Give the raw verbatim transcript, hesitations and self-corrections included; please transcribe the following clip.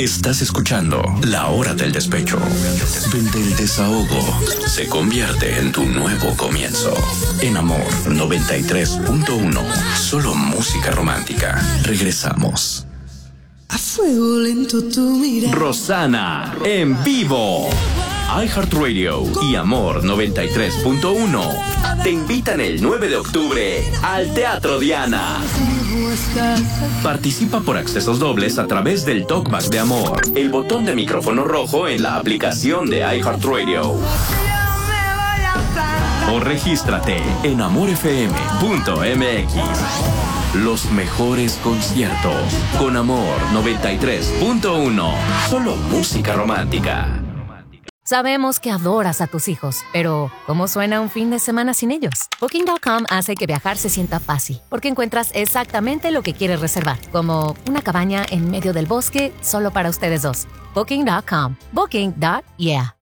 Estás escuchando La Hora del Despecho, donde el desahogo se convierte en tu nuevo comienzo. En Amor noventa y tres punto uno, solo música romántica. Regresamos. A fuego lento tu mirada. Rosana, en vivo. iHeartRadio y Amor noventa y tres punto uno te invitan el nueve de octubre al Teatro Diana. Participa por accesos dobles a través del Talkback de Amor, el botón de micrófono rojo en la aplicación de iHeartRadio. O regístrate en amor f m punto m x. Los mejores conciertos con Amor noventa y tres punto uno. Solo música romántica. Sabemos que adoras a tus hijos, pero ¿cómo suena un fin de semana sin ellos? Booking punto com hace que viajar se sienta fácil, porque encuentras exactamente lo que quieres reservar, como una cabaña en medio del bosque solo para ustedes dos. Booking punto com. Booking. Yeah.